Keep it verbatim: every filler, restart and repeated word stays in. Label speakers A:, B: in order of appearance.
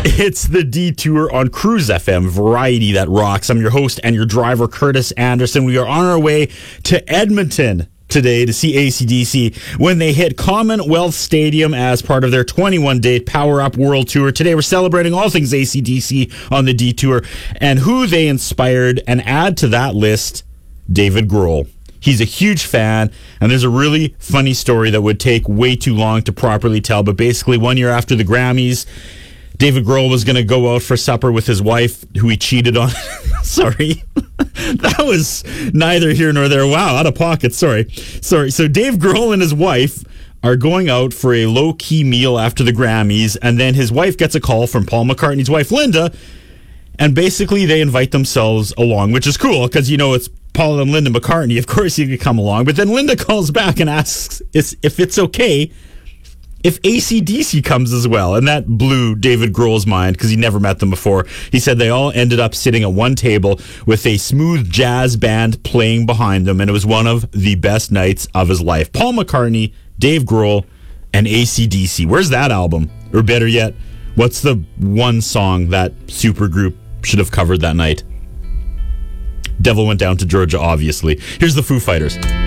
A: It's the Detour on Cruise F M, variety that rocks. I'm your host and your driver, Curtis Anderson. We are on our way to Edmonton today to see A C D C when they hit Commonwealth Stadium as part of their twenty-one date Power Up World Tour. Today we're celebrating all things A C D C on the Detour and who they inspired, and add to that list David Grohl. He's a huge fan, and there's a really funny story that would take way too long to properly tell, but basically one year after the Grammys, David Grohl was going to go out for supper with his wife, who he cheated on. Sorry. That was neither here nor there. Wow, out of pocket. Sorry. Sorry. So Dave Grohl and his wife are going out for a low-key meal after the Grammys, and then his wife gets a call from Paul McCartney's wife, Linda, and basically they invite themselves along, which is cool because, you know, it's Paul and Linda McCartney. Of course you could come along. But then Linda calls back and asks if it's okay if A C D C comes as well. And that blew David Grohl's mind because he never met them before. He said they all ended up sitting at one table with a smooth jazz band playing behind them, and it was one of the best nights of his life. Paul McCartney, Dave Grohl, and A C D C. Where's that album? Or better yet, what's the one song that supergroup should have covered that night? Devil Went Down to Georgia, obviously. Here's the Foo Fighters.